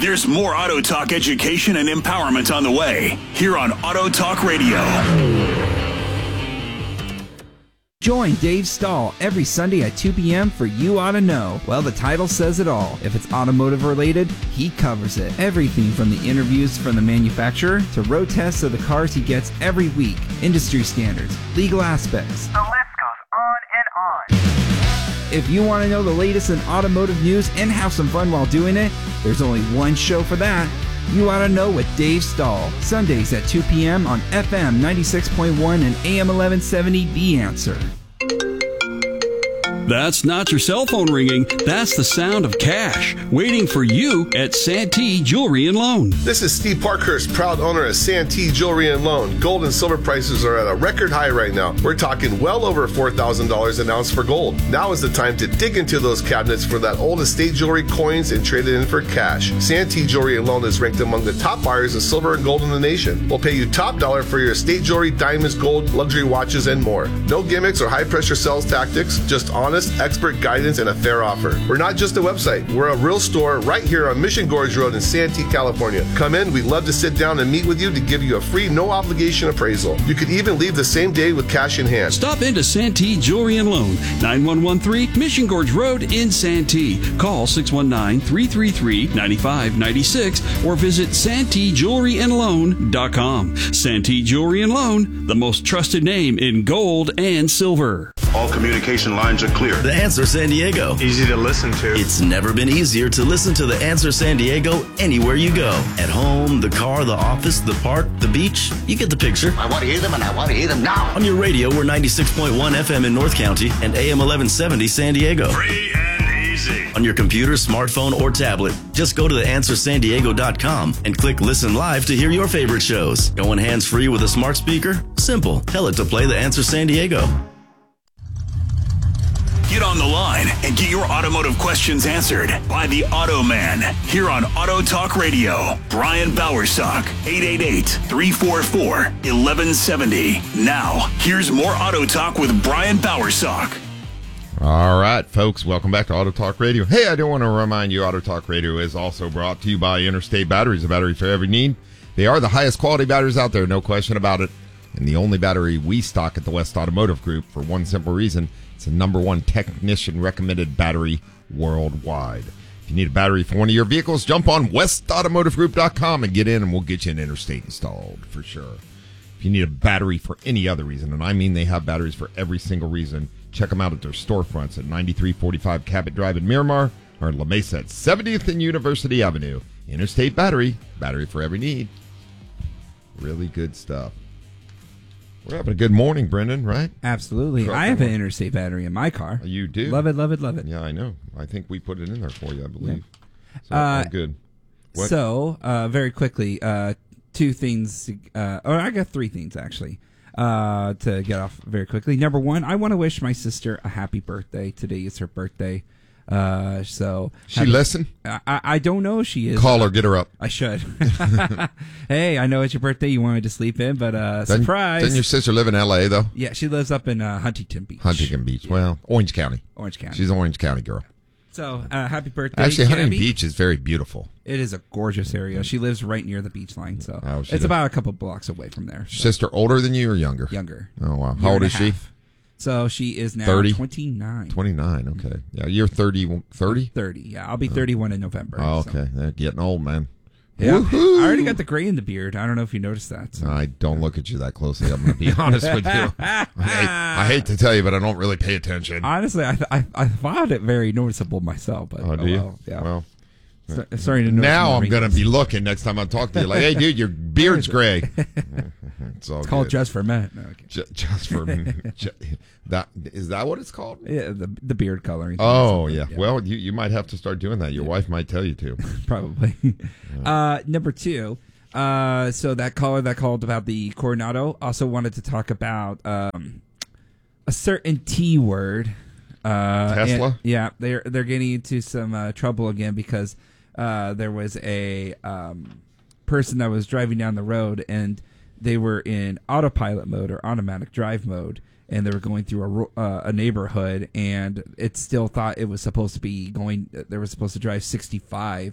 There's more Auto Talk education and empowerment on the way here on Auto Talk Radio. Join Dave Stahl every Sunday at 2 p.m. for You Ought to Know. Well, the title says it all. If it's automotive related, he covers it. Everything from the interviews from the manufacturer to road tests of the cars he gets every week, industry standards, legal aspects. The list goes on and on. If you want to know the latest in automotive news and have some fun while doing it, there's only one show for that. You Ought to Know with Dave Stahl. Sundays at 2 p.m. on FM 96.1 and AM 1170 The Answer. That's not your cell phone ringing. That's the sound of cash waiting for you at Santee Jewelry and Loan. This is Steve Parkhurst, proud owner of Santee Jewelry and Loan. Gold and silver prices are at a record high right now. We're talking well over $4,000 an ounce for gold. Now is the time to dig into those cabinets for that old estate jewelry coins and trade it in for cash. Santee Jewelry and Loan is ranked among the top buyers of silver and gold in the nation. We'll pay you top dollar for your estate jewelry, diamonds, gold, luxury watches, and more. No gimmicks or high-pressure sales tactics, just honest, expert guidance and a fair offer. We're not just a website. We're a real store right here on Mission Gorge Road in Santee, California. Come in. We'd love to sit down and meet with you to give you a free, no-obligation appraisal. You could even leave the same day with cash in hand. Stop into Santee Jewelry and Loan, 9113 Mission Gorge Road in Santee. Call 619-333-9596 or visit SanteeJewelryandLoan.com. Santee Jewelry and Loan, the most trusted name in gold and silver. All communication lines are clear. The Answer San Diego. Easy to listen to. It's never been easier to listen to The Answer San Diego anywhere you go. At home, the car, the office, the park, the beach. You get the picture. I want to hear them, and I want to hear them now. On your radio, we're 96.1 FM in North County and AM 1170 San Diego. Free and easy. On your computer, smartphone, or tablet, just go to theanswersandiego.com and click Listen Live to hear your favorite shows. Going hands-free with a smart speaker? Simple. Tell it to play The Answer San Diego. Get on the line and get your automotive questions answered by the Auto Man here on Auto Talk Radio. Brian Bowersock, 888-344-1170. Now, here's more Auto Talk with Brian Bowersock. All right, folks, welcome back to Auto Talk Radio. Hey, I do want to remind you, Auto Talk Radio is also brought to you by Interstate Batteries, a battery for every need. They are the highest quality batteries out there, no question about it. And the only battery we stock at the West Automotive Group for one simple reason. It's the #1 technician-recommended battery worldwide. If you need a battery for one of your vehicles, jump on westautomotivegroup.com and get in, and we'll get you an Interstate installed for sure. If you need a battery for any other reason, and I mean they have batteries for every single reason, check them out at their storefronts at 9345 Cabot Drive in Miramar or in La Mesa at 70th and University Avenue. Interstate Battery, battery for every need. Really good stuff. We're having a good morning, Brendan, right? Absolutely. I have an Interstate battery in my car. You do? Love it, love it, love it. Yeah, I know. I think we put it in there for you, I believe. Yeah. So, good. What? So, very quickly, two things, or I got three things, actually, to get off very quickly. Number one, I want to wish my sister a happy birthday. Today is her birthday. So she listen? I don't know if she is. Call her, get her up. I should. Hey, I know it's your birthday. You wanted to sleep in, but surprise. Doesn't your sister live in L.A., though? Yeah, she lives up in Huntington Beach. Huntington Beach. Well, Orange County. Orange County. She's an Orange County girl. So, happy birthday, Actually, Huntington Gabby. Beach is very beautiful. It is a gorgeous area. She lives right near the beach line, so it's does. about a couple blocks away from there. So. Sister older than you or younger? Younger. Oh, wow. How old is she? So she is now 30? 29. 29, okay. Yeah, you're 30? 30, yeah. I'll be 31 in November. Oh, okay. So. Getting old, man. Yeah. Woo-hoo. I already got the gray in the beard. I don't know if you noticed that. So. I don't look at you that closely. I'm going to be honest with you. I hate to tell you, but I don't really pay attention. Honestly, I found it very noticeable myself. But, do you? Well, yeah. Well, starting to notice now I'm wrinkles. going to be looking next time I talk to you. Like, hey, dude, your beard's gray. It's called Just for Men. No, okay. Just for that is that what it's called? Yeah, the beard coloring. Oh yeah. Well, you might have to start doing that. Your wife might tell you to. Probably. Number two. So that caller that called about the Coronado also wanted to talk about a certain T word. Tesla. Yeah, they're getting into some trouble again because there was a person that was driving down the road and they were in autopilot mode or automatic drive mode, and they were going through a neighborhood, and it still thought it was supposed to be going. They were supposed to drive 65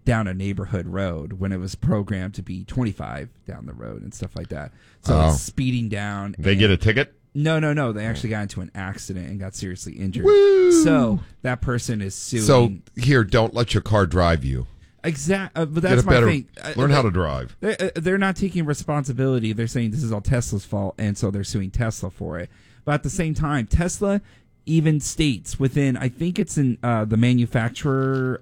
down a neighborhood road when it was programmed to be 25 down the road and stuff like that. So it's speeding down. They get a ticket? No. They actually got into an accident and got seriously injured. Woo! So that person is suing. So here, don't let your car drive you. Exactly, but that's my thing. Learn how to drive. They're not taking responsibility. They're saying this is all Tesla's fault, and so they're suing Tesla for it. But at the same time, Tesla even states within, I think it's in the manufacturer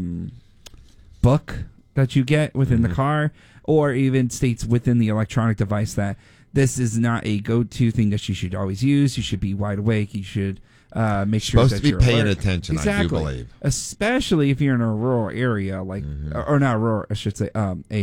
book that you get within the car, or even states within the electronic device that this is not a go-to thing that you should always use. You should be wide awake. You should make sure supposed that to be you're paying alert. attention. Exactly. I do believe, especially if you're in a rural area, like or not rural, I should say,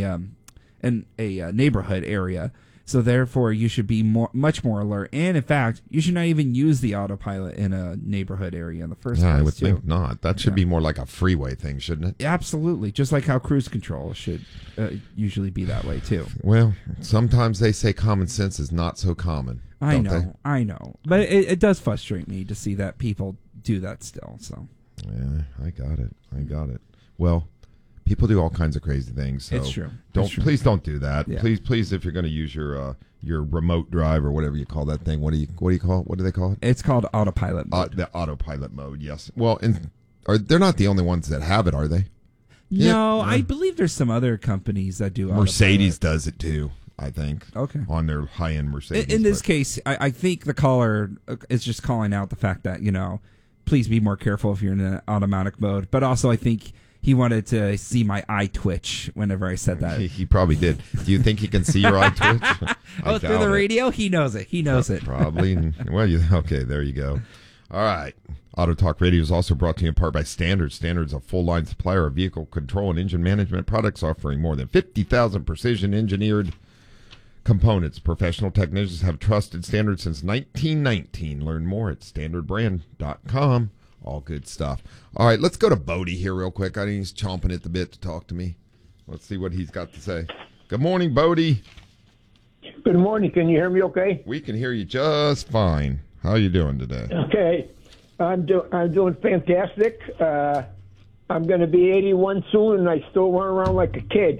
in a neighborhood area. So therefore, you should be much more alert. And in fact, you should not even use the autopilot in a neighborhood area in the first place. I would think not. That should be more like a freeway thing, shouldn't it? Absolutely, just like how cruise control should usually be that way too. Well, sometimes they say common sense is not so common. I know, but it does frustrate me to see that people do that still. So yeah, I got it. Well, people do all kinds of crazy things. So it's true. Please don't do that. Yeah. Please, if you're going to use your remote drive or whatever you call that thing, what do you call it? What do they call it? It's called autopilot mode. The autopilot mode. Yes. Well, they're not the only ones that have it, are they? No, I believe there's some other companies that do. Mercedes autopilot. does it too, I think. Okay. On their high-end Mercedes. In this case, I think the caller is just calling out the fact that, please be more careful if you're in an automatic mode. But also, I think he wanted to see my eye twitch whenever I said that. He probably did. Do you think he can see your eye twitch? Through the radio? He knows it. He knows it. Probably. Well, okay, there you go. All right. Auto Talk Radio is also brought to you in part by Standards. Standards, a full-line supplier of vehicle control and engine management products, offering more than 50,000 precision-engineered components. Professional technicians have trusted Standards since 1919. Learn more at standardbrand.com. All good stuff. All right, let's go to Bodie here real quick. I think he's chomping at the bit to talk to me. Let's see what he's got to say. Good morning, Bodie. Good morning. Can you hear me okay? We can hear you just fine. How are you doing today? Okay. I'm doing fantastic. I'm going to be 81 soon, and I still run around like a kid.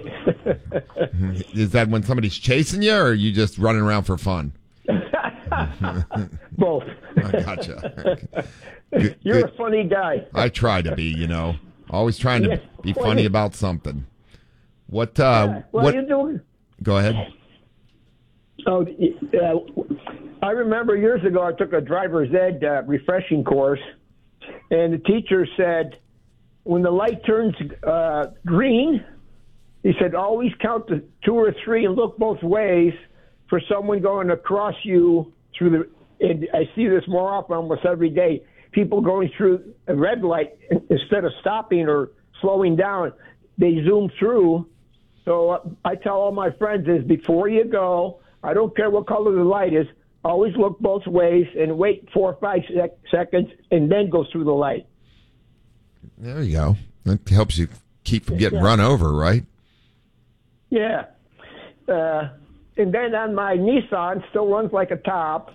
Is that when somebody's chasing you, or are you just running around for fun? Both. I gotcha. You're a funny guy. I try to be, always trying to be funny about something. What are you doing? Go ahead. Oh, I remember years ago I took a driver's ed refreshing course, and the teacher said, when the light turns green, he said, always count to 2 or 3 and look both ways for someone going across you through the. And I see this more often, almost every day. People going through a red light, instead of stopping or slowing down, they zoom through. So I tell all my friends is before you go, I don't care what color the light is, always look both ways and wait 4 or 5 seconds and then go through the light. There you go. That helps you keep from getting run over, right? Yeah. And then on my Nissan, still runs like a top.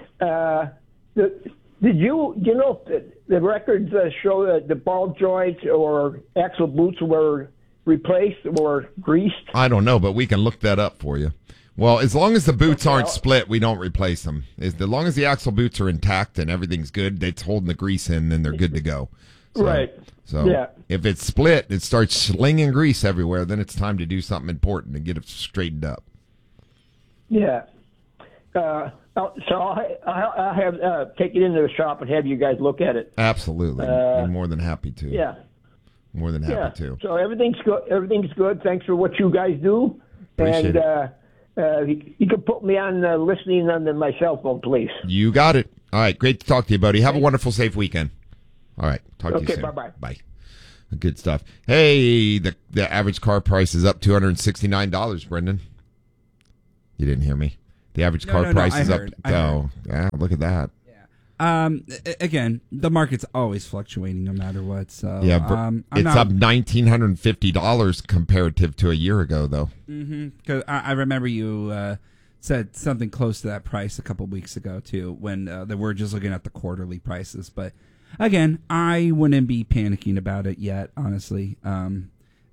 Did you know the records show that the ball joints or axle boots were replaced or greased? I don't know, but we can look that up for you. Well, as long as the boots aren't split, we don't replace them. As long as the axle boots are intact and everything's good, it's holding the grease in, then they're good to go. So, right. So if it's split, it starts slinging grease everywhere, then it's time to do something important and get it straightened up. Yeah. So I'll have take it into the shop and have you guys look at it. Absolutely. I'm more than happy to. Yeah. More than happy to. So everything's good. Everything's good. Thanks for what you guys do. Appreciate it. You can put me on listening on my cell phone, please. You got it. All right. Great to talk to you, buddy. Have a wonderful, safe weekend. All right. Talk to you soon. Bye-bye. Bye. Good stuff. Hey, the average car price is up $269, Brendan. You didn't hear me. The average car price is up. Oh, yeah, look at that. Again, the market's always fluctuating no matter what. So yeah, it's up $1,950 comparative to a year ago, though. Because I remember you said something close to that price a couple weeks ago too, when they were just looking at the quarterly prices. But again, I wouldn't be panicking about it yet. Honestly,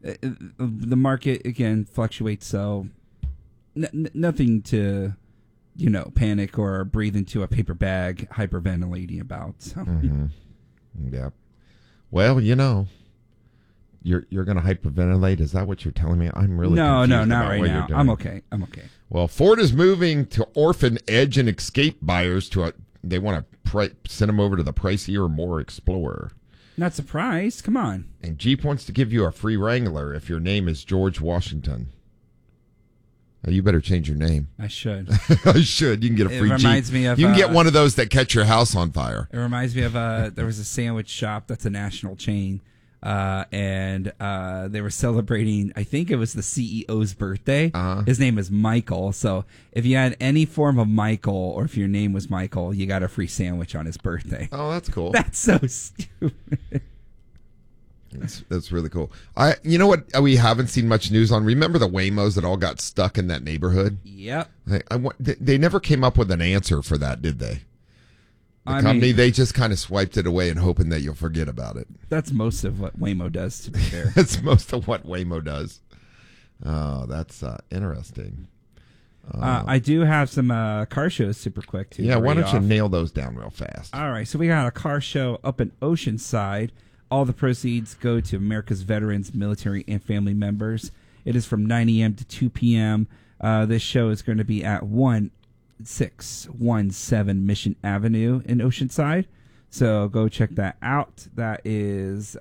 The market again fluctuates, so nothing to panic or breathe into a paper bag hyperventilating about. So. Yeah. Well, you're going to hyperventilate. Is that what you're telling me? I'm really no, confused not about right what now. you're doing. I'm okay. Well, Ford is moving to orphan edge and escape buyers they want to send them over to the pricier, more Explorer. Not surprised. Come on. And Jeep wants to give you a free Wrangler if your name is George Washington. You better change your name. I should. I should. You can get a free Jeep. It reminds me of... You can get one of those that catch your house on fire. It reminds me of... there was a sandwich shop that's a national chain. And they were celebrating, I think it was the CEO's birthday. His name is Michael. So if you had any form of Michael, or if your name was Michael, you got a free sandwich on his birthday. Oh, that's cool. That's so stupid. That's really cool. You know what we haven't seen much news on? Remember the Waymos that all got stuck in that neighborhood? Yep. They never came up with an answer for that, did they? The company, they just kind of swiped it away and hoping that you'll forget about it. That's most of what Waymo does, to be fair. That's most of what Waymo does. Oh, that's interesting. I do have some car shows super quick, too. Yeah, why don't you nail those down real fast? All right, so we got a car show up in Oceanside. All the proceeds go to America's veterans, military, and family members. It is from 9 a.m. to 2 p.m. This show is going to be at 1617 Mission Avenue in Oceanside. So go check that out. That is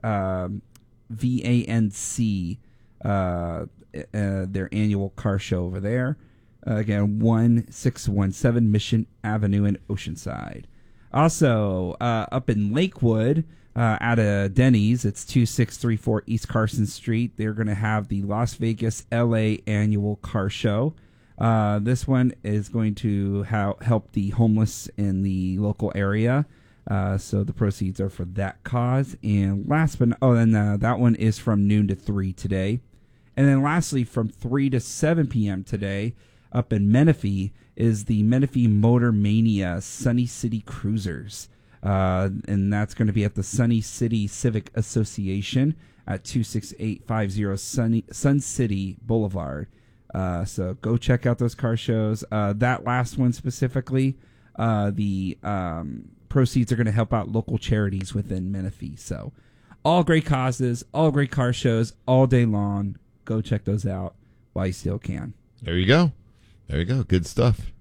VANC, their annual car show over there. Again, 1617 Mission Avenue in Oceanside. Also, up in Lakewood, at a Denny's, it's 2634 East Carson Street. They're going to have the Las Vegas LA annual car show. This one is going to help the homeless in the local area. So the proceeds are for that cause. And last but that one is from noon to 3 today. And then lastly, from 3 to 7 p.m. today, up in Menifee, is the Menifee Motor Mania Sunny City Cruisers. And that's going to be at the Sunny City Civic Association at 26850 Sun City Boulevard. So go check out those car shows. That last one specifically, the proceeds are going to help out local charities within Menifee. So all great causes, all great car shows, all day long. Go check those out while you still can. There you go. Good stuff.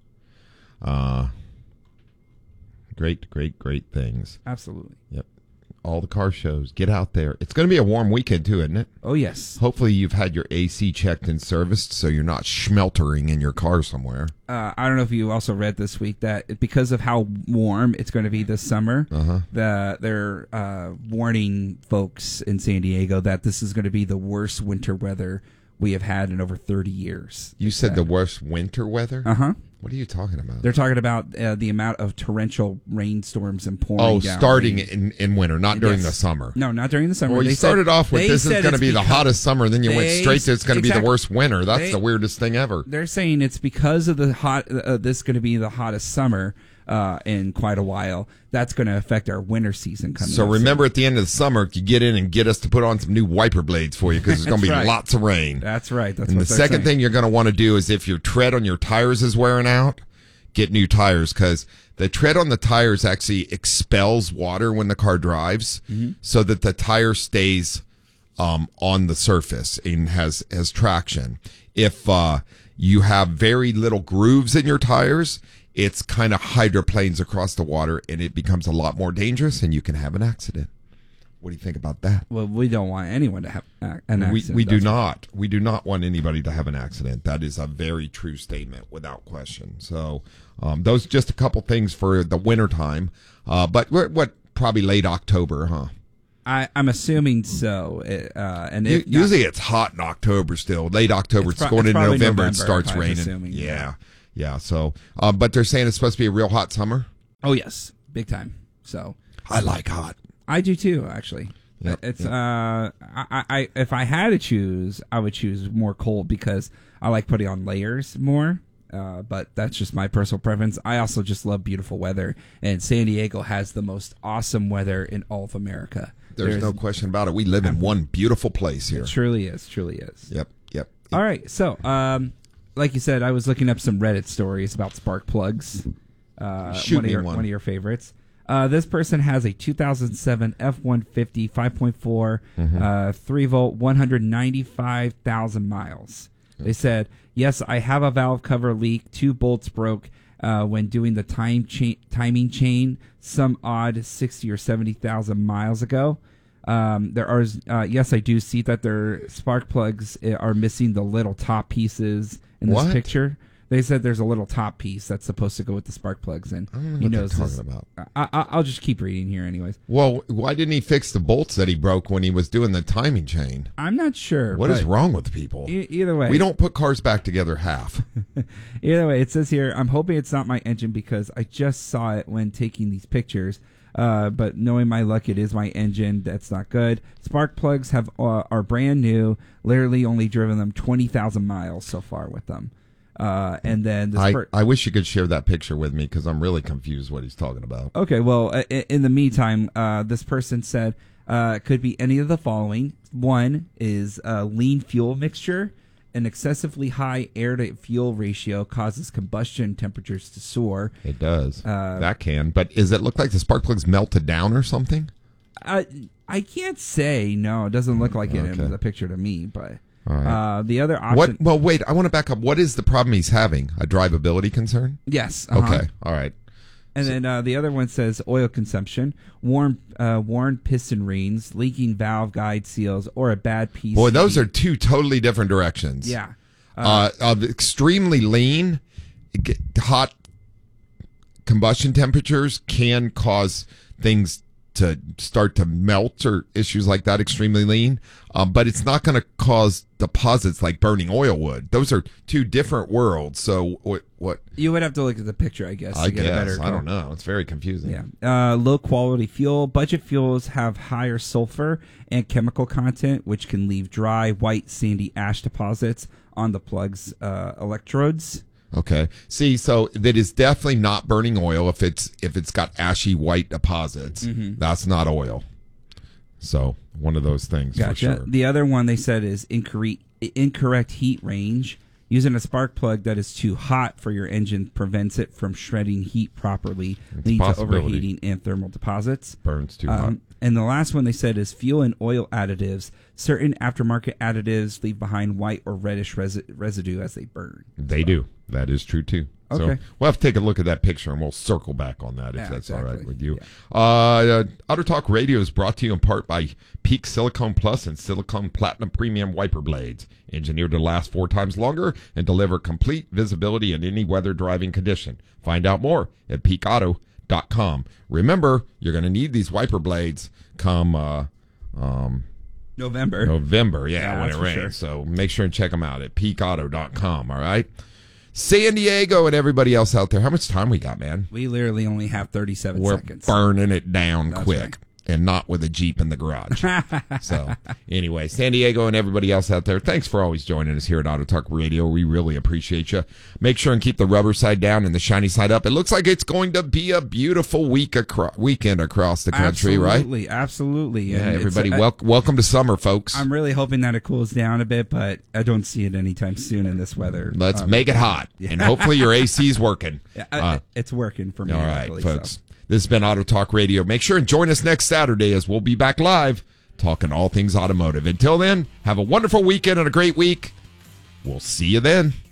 Great things. Absolutely. Yep. All the car shows. Get out there. It's going to be a warm weekend, too, isn't it? Oh, yes. Hopefully you've had your AC checked and serviced so you're not schmeltering in your car somewhere. I don't know if you also read this week that because of how warm it's going to be this summer, they're warning folks in San Diego that this is going to be the worst winter weather we have had in over 30 years. You said the worst winter weather? Uh-huh. What are you talking about? They're talking about the amount of torrential rainstorms and pouring down. Oh, starting in winter, not during the summer. No, not during the summer. Well, you started off with this is going to be the hottest summer, and then you went straight to it's going to be the worst winter. That's the weirdest thing ever. They're saying it's because of the this is going to be the hottest summer in quite a while. That's going to affect our winter season coming up. So remember at the end of the summer, you get in and get us to put on some new wiper blades for you because there's going to be lots of rain. That's right. And the second thing you're going to want to do is if your tread on your tires is wearing out, get new tires because the tread on the tires actually expels water when the car drives so that the tire stays on the surface and has traction. If you have very little grooves in your tires, it's kind of hydroplanes across the water and it becomes a lot more dangerous and you can have an accident. What do you think about that? Well, we don't want anyone to have an accident. We do not. We do not want anybody to have an accident. That is a very true statement, without question. So, those are just a couple things for the wintertime. But what? Probably late October, huh? I'm assuming so. And if usually it's hot in October still. Late October, it's going into November. It starts raining. Yeah. So, but they're saying it's supposed to be a real hot summer. Oh yes, big time. So I like hot. I do too, actually. Yep, it's I if I had to choose, I would choose more cold because I like putting on layers more. But that's just my personal preference. I also just love beautiful weather, and San Diego has the most awesome weather in all of America. There's no question about it. We live in one beautiful place here. It truly is. Yep. All right. So, like you said, I was looking up some Reddit stories about spark plugs. Shoot me one of your favorites. This person has a 2007 F-150 5.4 3 volt 195,000 miles. They said, yes, I have a valve cover leak. 2 bolts broke when doing the timing chain some odd 60 or 70,000 miles ago. There are, yes, I do see that their spark plugs are missing the little top pieces in this picture. They said there's a little top piece that's supposed to go with the spark plugs, and he knows what they're talking about. I'll just keep reading here, anyways. Well, why didn't he fix the bolts that he broke when he was doing the timing chain? I'm not sure. What is wrong with people? Either way, we don't put cars back together half. Either way, it says here, I'm hoping it's not my engine because I just saw it when taking these pictures. But knowing my luck, it is my engine. That's not good. Spark plugs are brand new. Literally only driven them 20,000 miles so far with them. And then I wish you could share that picture with me because I'm really confused what he's talking about. Okay, well, in the meantime, this person said it could be any of the following. One is lean fuel mixture. An excessively high air-to-fuel ratio causes combustion temperatures to soar. It does. That can. But does it look like the spark plugs melted down or something? I can't say. No, it doesn't look like it in the picture to me, but... Right. The other option... Well, wait, I want to back up. What is the problem he's having? A drivability concern? Yes. Okay, all right. And then the other one says oil consumption, worn piston rings, leaking valve guide seals, or a bad piece. Boy, those are two totally different directions. Yeah. Extremely lean, hot combustion temperatures can cause things to start to melt or issues like that, extremely lean, but it's not going to cause deposits like burning oil would. Those are two different worlds. So what you would have to look at the picture, I guess, to get a better I don't know. It's very confusing. Yeah. Low quality fuel. Budget fuels have higher sulfur and chemical content, which can leave dry, white, sandy ash deposits on the plug's electrodes. Okay. See, so that is definitely not burning oil if it's got ashy white deposits. Mm-hmm. That's not oil. So one of those things. Gotcha. For sure. The other one they said is incorrect heat range. Using a spark plug that is too hot for your engine prevents it from shredding heat properly, leading to overheating and thermal deposits. Burns too hot. And the last one they said is fuel and oil additives. Certain aftermarket additives leave behind white or reddish residue as they burn. They do. That is true too. Okay. So we'll have to take a look at that picture and we'll circle back on that if that's exactly. all right with you. Yeah. Auto Talk Radio is brought to you in part by Peak Silicone Plus and Silicone Platinum Premium Wiper Blades. Engineered to last 4 times longer and deliver complete visibility in any weather driving condition. Find out more at peakauto.com. Remember, you're going to need these wiper blades come November, yeah, when it rains. Sure. So make sure and check them out at peakauto.com, all right? San Diego and everybody else out there, how much time we got, man? We literally only have 37 seconds. We're burning it down quick. Right. And not with a Jeep in the garage. So, anyway, San Diego and everybody else out there, thanks for always joining us here at Auto Talk Radio. We really appreciate you. Make sure and keep the rubber side down and the shiny side up. It looks like it's going to be a beautiful weekend across the country, right? Absolutely. Yeah, everybody, welcome to summer, folks. I'm really hoping that it cools down a bit, but I don't see it anytime soon in this weather. Let's make it hot, and hopefully your AC is working. It's working for me. All right, folks. So. This has been Auto Talk Radio. Make sure and join us next Saturday as we'll be back live talking all things automotive. Until then, have a wonderful weekend and a great week. We'll see you then.